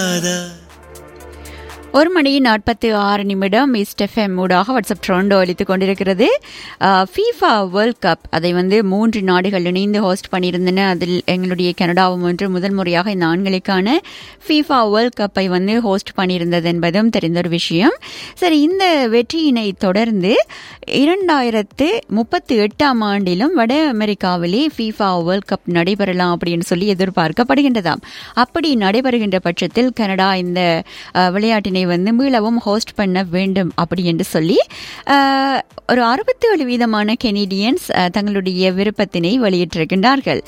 1:46 east FM ஊடாக WhatsApp trend ஒலித்துக் கொண்டிருக்கிறது. ஃபீஃபா வேர்ல்ட் கப் அதை 3 நாடுகள் இணைந்து ஹோஸ்ட் பண்ணியிருந்தன. அதில் எங்களுடைய கனடாவும் ஒன்று முதல் முறையாக இந்த ஆண்களுக்கான ஃபீஃபா வேர்ல்ட் கப்பை ஹோஸ்ட் பண்ணியிருந்தது என்பதும் தெரிந்த ஒரு விஷயம். சரி, இந்த வெற்றியினை தொடர்ந்து 2038 ஆண்டிலும் வட அமெரிக்காவிலே ஃபீஃபா வேர்ல்ட் கப் நடைபெறலாம் அப்படின்னு சொல்லி எதிர்பார்க்கப்படுகின்றதாம். அப்படி நடைபெறுகின்ற பட்சத்தில் கனடா இந்த விளையாட்டினை மீளவும் ஹோஸ்ட் பண்ண வேண்டும் அப்படி என்று சொல்லி ஒரு 67% கெனடியன்ஸ் தங்களுடைய விருப்பத்தினை வெளியிட்டிருக்கின்றார்கள்.